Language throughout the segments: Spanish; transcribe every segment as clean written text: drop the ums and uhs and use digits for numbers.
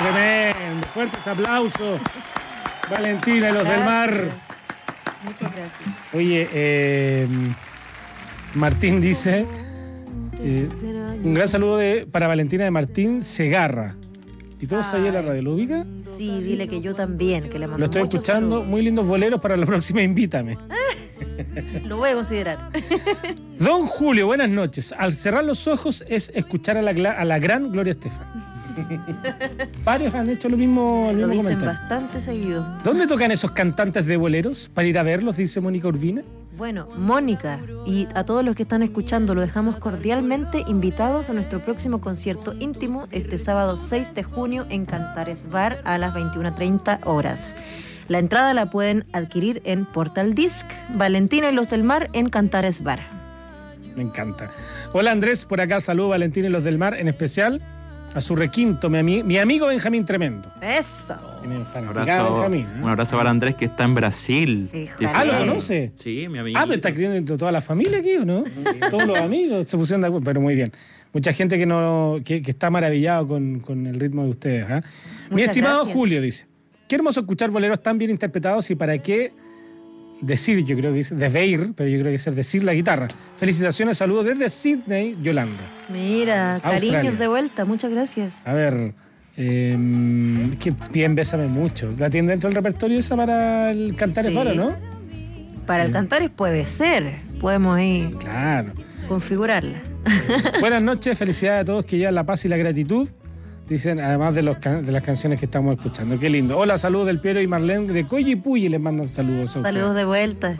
Tremendo. Fuertes aplausos. Valentina y los del mar. Muchas gracias. Oye, Martín dice, un gran saludo para Valentina de Martín Segarra. ¿Y todos ahí en la radio? ¿Lo ubica? Sí, dile que yo también, que le mando Lo estoy muchos escuchando. saludos. Muy lindos boleros para la próxima, invítame. Lo voy a considerar. Don Julio, buenas noches. Al cerrar los ojos es escuchar a la gran Gloria Estefan. Varios han hecho lo mismo Lo dicen comentario. bastante seguido. ¿Dónde tocan esos cantantes de boleros? Para ir a verlos, dice Mónica Urbina. Bueno, Mónica y a todos los que están escuchando, lo dejamos cordialmente invitados a nuestro próximo concierto íntimo este sábado 6 de junio en Cantares Bar a las 21:30 horas. La entrada la pueden adquirir en Portal Disc, Valentina y los del Mar en Cantares Bar. Me encanta. Hola Andrés, por acá saludo a Valentina y los del Mar, en especial a su requinto, mi amigo Benjamín Tremendo. ¡Eso! Tiene fanaticada Benjamín, ¿eh? Un abrazo para Andrés que está en Brasil. Híjole. Ah, ¿lo conoce? Sí, mi amigo. Ah, pero está creyendo toda la familia aquí, ¿o no? Todos los amigos se pusieron de acuerdo, pero muy bien. Mucha gente que está maravillado con el ritmo de ustedes. ¿Eh? Mi Muchas estimado gracias. Julio dice, qué hermoso escuchar boleros tan bien interpretados y para qué decir, yo creo que dice, desveir, pero yo creo que es decir la guitarra. Felicitaciones, saludos desde Sydney, Yolanda. Mira, Australia. cariños de vuelta, muchas gracias. A ver, que bien, bésame mucho. ¿La tiene dentro del repertorio esa para el cantar es Sí. faro, no? Para el Cantares puede ser, podemos ahí Claro. configurarla. Buenas noches, felicidades a todos que llevan la paz y la gratitud. Dicen, además de las canciones que estamos escuchando. Qué lindo. Hola, saludos del Piero y Marlene de Coyipuyi. Les mandan saludos a ustedes. Saludos de vuelta.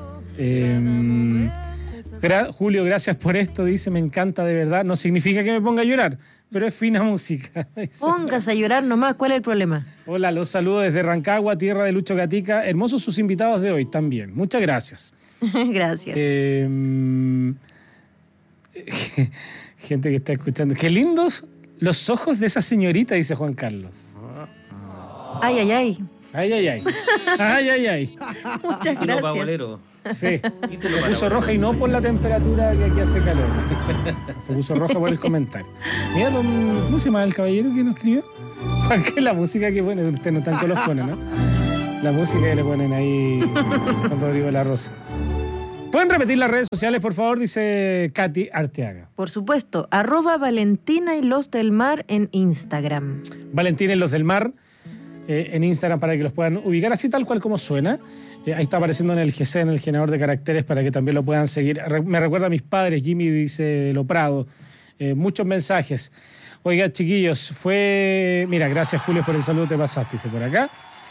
Julio, gracias por esto. Dice, me encanta de verdad. No significa que me ponga a llorar, pero es fina música. Póngase a llorar nomás, ¿cuál es el problema? Hola, los saludos desde Rancagua, tierra de Lucho Gatica. Hermosos sus invitados de hoy también. Muchas gracias. Gracias. Gente que está escuchando. Qué lindos los ojos de esa señorita, dice Juan Carlos. Ay, ay, ay. Ay, ay, ay. Ay, ay, ay. Muchas Título pa' gracias. bolero. Sí. Título Se para puso bolero. roja y no por la temperatura que aquí hace calor. Se puso roja por el comentario. Mira, ¿cómo se llama el caballero que nos escribió? Juan, que la música que pone, usted no está en colofona, ¿no? La música que le ponen ahí con Rodrigo La Rosa. ¿Pueden repetir las redes sociales, por favor? Dice Katy Arteaga. Por supuesto, @Valentina y los del Mar en Instagram. Valentina y los del Mar en Instagram para que los puedan ubicar así tal cual como suena. Ahí está apareciendo en el GC, en el generador de caracteres, para que también lo puedan seguir. Me recuerda a mis padres, Jimmy dice Loprado. Muchos mensajes. Oiga, chiquillos, mira, gracias Julio por el saludo, te pasaste, dice por acá.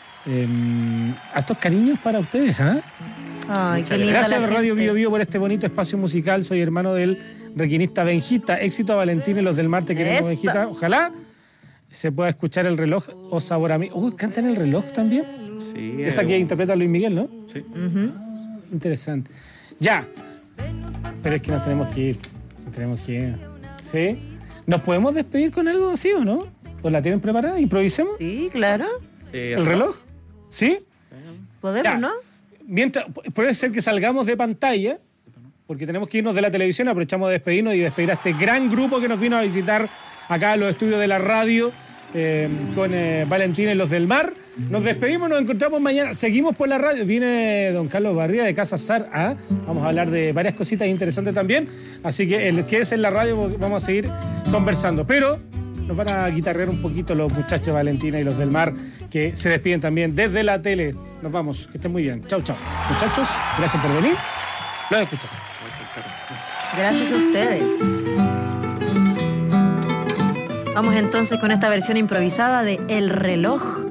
Hartos cariños para ustedes, ¿ah? Ay, qué linda Gracias la a Radio gente. Bio Bio por este bonito espacio musical. Soy hermano del requinista Benjita. Éxito a Valentín y los del Mar, te queremos, Eso. Benjita. Ojalá se pueda escuchar el reloj o sabor a mí. ¿Cantan el reloj también? Sí. Esa que interpreta Luis Miguel, ¿no? Sí. Ujú. Interesante. Ya. Pero es que nos tenemos que ir. ¿Sí? ¿Nos podemos despedir con algo así o no? ¿O la tienen preparada? ¿Improvisemos? Sí, claro. ¿El reloj? ¿Sí? Podemos, Ya. ¿no? Mientras, puede ser que salgamos de pantalla, porque tenemos que irnos de la televisión, aprovechamos de despedirnos y despedir a este gran grupo que nos vino a visitar acá a los estudios de la radio con Valentina y los del Mar. Nos despedimos, nos encontramos mañana, seguimos por la radio. Viene don Carlos Barría de Casa Sar. Vamos a hablar de varias cositas interesantes también, así que el que es en la radio vamos a seguir conversando, pero nos van a guitarrear un poquito los muchachos de Valentina y los del Mar, que se despiden también desde la tele. Nos vamos, que estén muy bien. Chau, chau. Muchachos, gracias por venir. Los escuchamos. Gracias a ustedes. Vamos entonces con esta versión improvisada de El Reloj